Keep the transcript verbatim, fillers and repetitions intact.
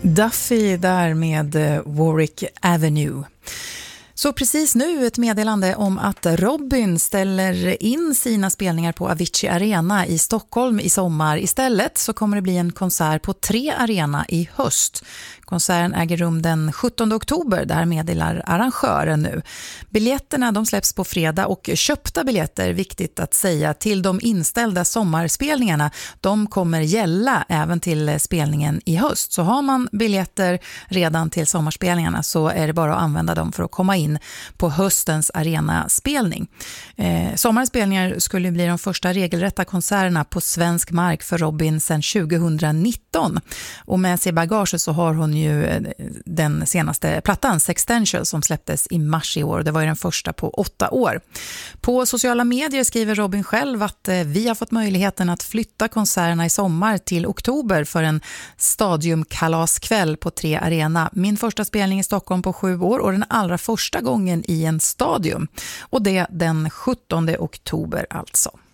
Duffy där med Warwick Avenue. Så precis nu ett meddelande om att Robin ställer in sina spelningar på Avicii Arena i Stockholm i sommar. Istället så kommer det bli en konsert på Tre Arena i höst. Konserten äger rum den sjuttonde oktober, där meddelar arrangören nu. Biljetterna de släpps på fredag och köpta biljetter, viktigt att säga, till de inställda sommarspelningarna. De kommer gälla även till spelningen i höst. Så har man biljetter redan till sommarspelningarna så är det bara att använda dem för att komma in på höstens arenaspelning. Eh, sommarens spelningar skulle bli de första regelrätta konserterna på svensk mark för Robin sedan tjugonitton. Och med sig i bagaget så har hon ju den senaste plattan Sextential som släpptes i mars i år. Det var ju den första på åtta år. På sociala medier skriver Robin själv att vi har fått möjligheten att flytta konserterna i sommar till oktober för en stadiumkalaskväll på Tre Arena. Min första spelning i Stockholm på sju år och den allra första gången i en stadium. Och det den sjuttonde oktober alltså.